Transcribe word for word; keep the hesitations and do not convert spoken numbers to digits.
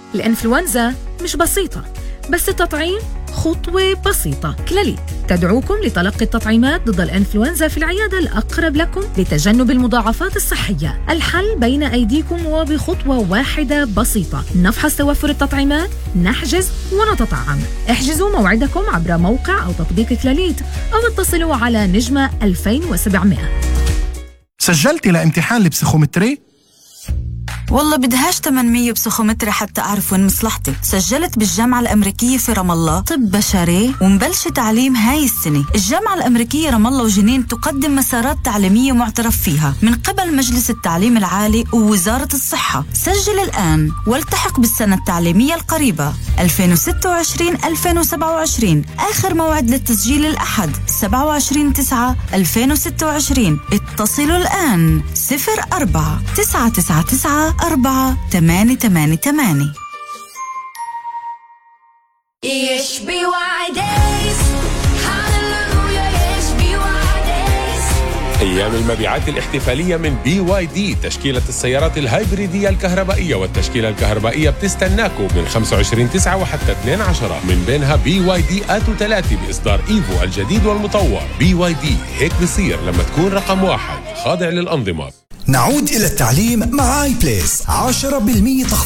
الإنفلونزا مش بسيطة، بس التطعيم خطوة بسيطة. كلاليت تدعوكم لتلقي التطعيمات ضد الإنفلونزا في العيادة الأقرب لكم لتجنب المضاعفات الصحية. الحل بين أيديكم وبخطوة واحدة بسيطة. نفحص توفر التطعيمات، نحجز ونتطعم. احجزوا موعدكم عبر موقع أو تطبيق كلاليت أو اتصلوا على نجمة ألفين وسبعمائة. سجلتي لامتحان البسيخومتري؟ والله بدهاش ثمانمية بسيخومتري حتى أعرف وين مصلحتي. سجلت بالجامعة الأمريكية في رام الله طب بشري ومبلش تعليم هاي السنة. الجامعة الأمريكية رام الله وجنين تقدم مسارات تعليمية معترف فيها من قبل مجلس التعليم العالي ووزارة الصحة. سجل الآن والتحق بالسنة التعليمية القريبة ألفين وستة وعشرين ألفين وسبعة وعشرين. آخر موعد للتسجيل الأحد سبعة وعشرين تسعة ألفين وستة وعشرين. اتصلوا الآن صفر أربعة تسعة تسعة تسعة أربعة ثمانية ثمانية ثمانية. إيش بي واي دايز، هاللويا إيش بي واي دايز. أيام المبيعات الاحتفالية من بي واي دي، تشكيلة السيارات الهايبريدية الكهربائية والتشكيلة الكهربائية بتستناكم من خمسة وعشرين تسعة وحتى اثنين عشرة، من بينها بي واي دي آتو ثلاثة بإصدار إيفو الجديد والمطور. بي واي دي هيك بصير لما تكون رقم واحد خاضع للأنظمة. نعود إلى التعليم مع آي بليس. عشرة بالمئة